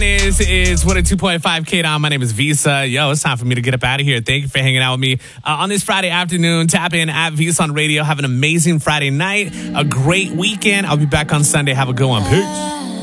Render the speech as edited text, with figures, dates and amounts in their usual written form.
is 102.5 K-Don. My name is Visa. Yo, it's time for me to get up out of here. Thank you for hanging out with me on this Friday afternoon. Tap in at Visa on Radio. Have an amazing Friday night. A great weekend. I'll be back on Sunday. Have a good one. Peace.